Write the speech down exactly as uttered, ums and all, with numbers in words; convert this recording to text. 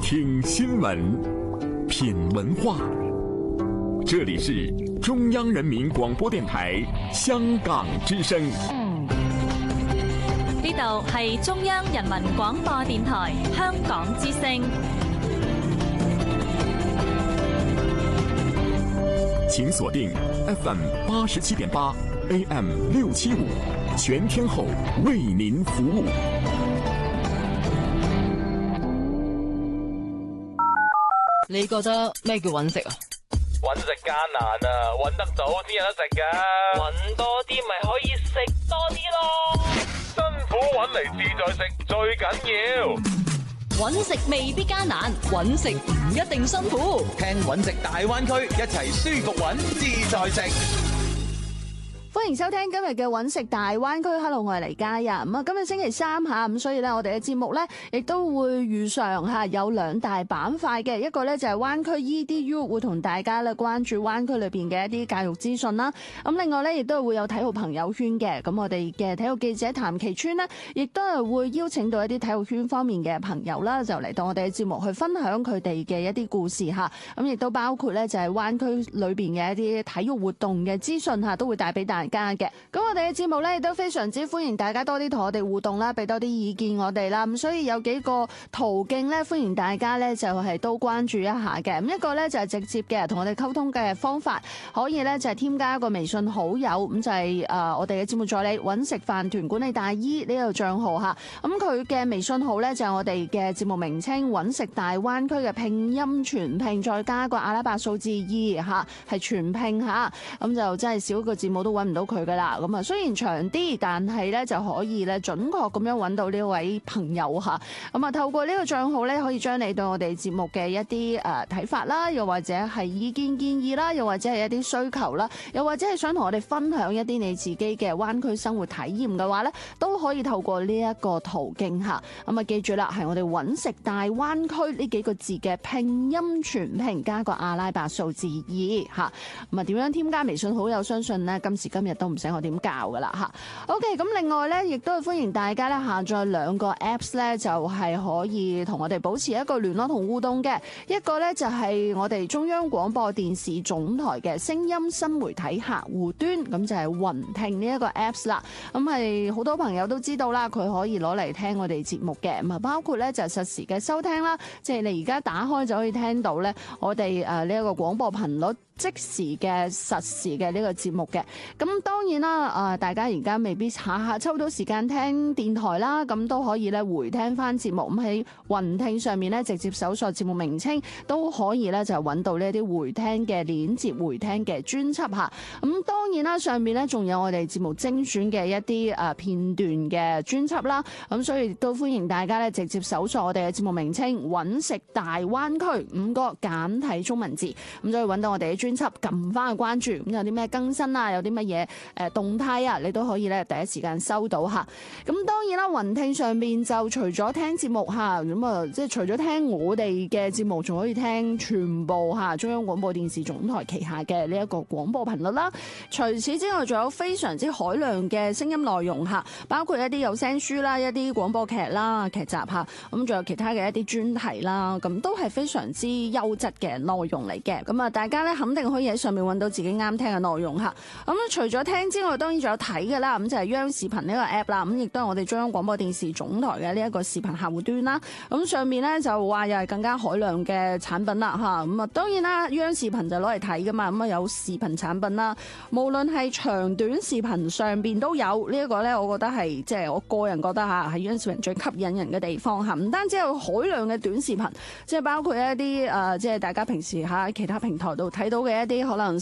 聽新聞，品文化。這裡是中央人民廣播電台香港之聲。 呢度係中央人民廣播電台香港之聲。 請鎖定 F M 八十七點八 A M 六七五，全天候為您服務。 你覺得咩叫揾食啊？ 揾食艱難啊，揾得早先有得食噶。揾多啲咪可以食多啲咯。辛苦揾嚟自在食最緊要。 揾食未必艱難，揾食唔一定辛苦。 聽揾食大灣區，一齊舒服揾自在食。 歡迎收聽今日嘅揾食大灣區。Hello， 我係黎嘉欣。咁啊，今日星期三吓，咁所以咧，我哋嘅節目咧，亦都會如常吓有兩大板塊嘅。一個咧就係灣區 E D U 會同大家咧關注灣區裏邊嘅一啲教育資訊啦。咁另外咧，亦都會有體育朋友圈嘅。咁我哋嘅體育記者譚其川呢，亦都係會邀請到一啲體育圈方面嘅朋友啦，就嚟到我哋嘅節目去分享佢哋嘅一啲故事吓。咁亦都包括咧就係灣區裏邊嘅一啲體育活動嘅資訊吓，都會帶俾大家。家嘅，咁我哋嘅節目咧亦都非常之歡迎大家多啲同我哋互動啦，俾多啲意見我哋啦。咁所以有幾個途徑咧，歡迎大家咧就係都關注一下嘅。咁一個咧就係直接嘅同我哋溝通嘅方法，可以咧就係添加一個微信好友，咁就係誒我哋嘅節目助理揾食飯團管理大姨呢個賬號吓。咁佢嘅微信號咧就係我哋嘅節目名稱揾食大灣區嘅拼音全拼，再加個阿拉伯數字二吓，係全拼吓。咁就真係少個字母都揾唔到佢噶啦，咁啊雖然長啲，但係咧就可以咧準確咁樣揾到呢位朋友吓。咁啊透過呢個賬號咧，可以將你對我哋節目嘅一啲誒睇法啦，又或者係意見建議啦，又或者係一啲需求啦，又或者係想同我哋分享一啲你自己嘅灣區生活體驗嘅話咧，都可以透過呢一個途徑吓。咁啊記住啦，係我哋揾食大灣區呢幾個字嘅拼音全拼加個阿拉伯數字二吓。咁啊點樣添加微信好友？相信呢，今時今日都唔使我點教噶啦吓。OK， 咁另外咧，亦都係歡迎大家咧下載兩個 Apps 咧，就係可以同我哋保持一個聯絡同互動嘅。一個咧就係我哋中央廣播電視總台嘅聲音新媒體客戶端，咁就係雲聽呢一個 Apps 啦。咁係好多朋友都知道啦，佢可以攞嚟聽我哋節目嘅。咁啊，包括咧就係實時嘅收聽啦，即係你而家打開就可以聽到咧，我哋誒呢一個廣播頻率。即時嘅實時嘅呢個節目嘅，咁當然啦，啊大家而家未必下下抽到時間聽電台啦，咁都可以咧回聽翻節目，咁喺雲聽上面咧直接搜索節目名稱都可以咧就揾到呢啲回聽嘅鏈接、回聽嘅專輯嚇。咁當然啦，上面咧仲有我哋節目精選嘅一啲誒片段嘅專輯啦，咁所以都歡迎大家咧直接搜索我哋嘅節目名稱揾食大灣區五個簡體中文字，咁就可以揾到我哋嘅專輯，撳翻去關注，咁有啲咩更新啊，有啲乜嘢誒動態啊，你都可以咧第一時間收到吓。咁當然啦，雲聽上面就除咗聽節目吓，咁啊即係除咗聽我哋嘅節目，仲可以聽全部吓中央廣播電視總台旗下嘅呢一個廣播頻率啦。除此之外，仲有非常之海量嘅聲音內容吓，包括一啲有聲書啦、一啲廣播劇啦、劇集吓，咁仲有其他嘅一啲專題啦，咁都係非常之優質嘅內容嚟嘅。咁啊，大家咧肯定可以喺上面揾到自己啱聽嘅內容吓。咁除咗聽之外，當然仲有睇嘅啦。咁就係央視頻呢個 app 啦。咁亦都係我哋中央廣播電視總台嘅呢一個視頻客戶端啦。咁上面咧就話又係更加海量嘅產品啦吓。咁啊，當然啦，央視頻就攞嚟睇噶嘛。咁啊有視頻產品啦，無論係長短視頻上邊都有。呢一個咧，我覺得係即係我個人覺得吓，係央視頻最吸引人嘅地方吓。唔單止有海量嘅短視頻，即係包括一啲誒，即係大家平時喺其他平台度睇到嘅一啲可能